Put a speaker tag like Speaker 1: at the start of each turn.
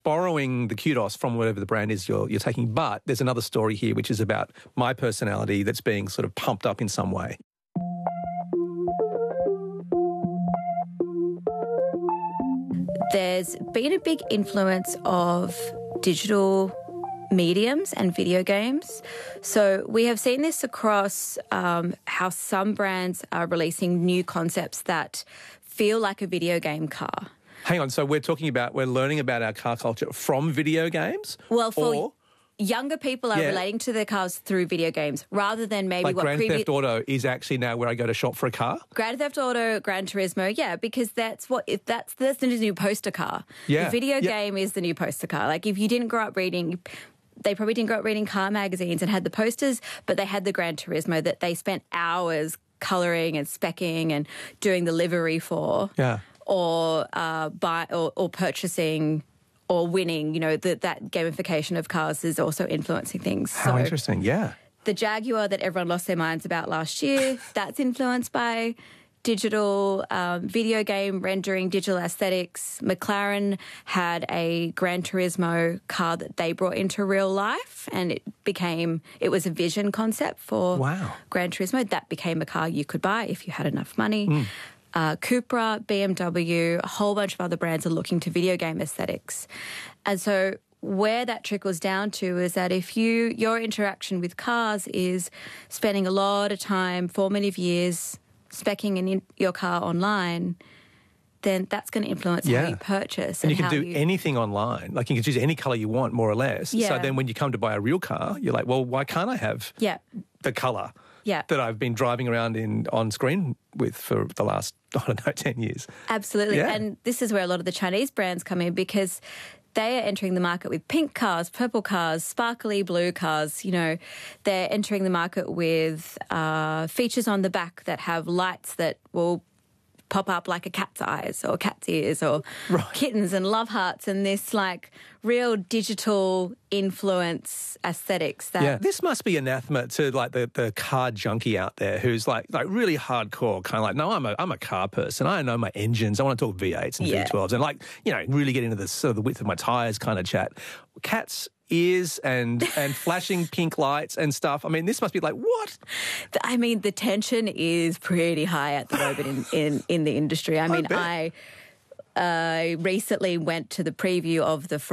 Speaker 1: borrowing the kudos from whatever the brand is you're taking. But there's another story here, which is about my personality that's being sort of pumped up in some way.
Speaker 2: There's been a big influence of digital mediums and video games. So we have seen this across how some brands are releasing new concepts that feel like a video game car.
Speaker 1: Hang on, so we're learning about our car culture from video games?
Speaker 2: Well, for younger people are relating to their cars through video games rather than maybe
Speaker 1: like Grand Theft Auto is actually now where I go to shop for a car?
Speaker 2: Grand Theft Auto, Gran Turismo, yeah, because that's the new poster car.
Speaker 1: Yeah.
Speaker 2: The video game is the new poster car. Like if you didn't grow up reading... They probably didn't grow up reading car magazines and had the posters, but they had the Gran Turismo that they spent hours colouring and speccing and doing the livery for.
Speaker 1: Yeah.
Speaker 2: Or purchasing or winning. You know, that gamification of cars is also influencing things.
Speaker 1: How interesting, yeah.
Speaker 2: The Jaguar that everyone lost their minds about last year, that's influenced by digital video game rendering, digital aesthetics. McLaren had a Gran Turismo car that they brought into real life, and it was a vision concept for Gran Turismo. That became a car you could buy if you had enough money. Cupra, BMW, a whole bunch of other brands are looking to video game aesthetics. And so where that trickles down to is that if your interaction with cars is spending a lot of time, formative years, speccing in your car online, then that's going to influence how you purchase.
Speaker 1: And you can do anything online. Like you can choose any colour you want, more or less.
Speaker 2: Yeah.
Speaker 1: So then when you come to buy a real car, you're like, well, why can't I have the colour that I've been driving around on screen with for the last, 10 years?
Speaker 2: Absolutely. Yeah. And this is where a lot of the Chinese brands come in because they are entering the market with pink cars, purple cars, sparkly blue cars. You know, they're entering the market with features on the back that have lights that will pop up like a cat's eyes or cat's ears or kittens and love hearts and this like real digital influence aesthetics.
Speaker 1: This must be anathema to like the car junkie out there who's like really hardcore, kind of like, no, I'm a car person. I know my engines. I want to talk V8s and V12s and like, you know, really get into the sort of the width of my tyres kind of chat. Cat's ears and flashing pink lights and stuff. I mean, this must be like, what?
Speaker 2: I mean, the tension is pretty high at the moment in the industry. I mean, I recently went to the preview of the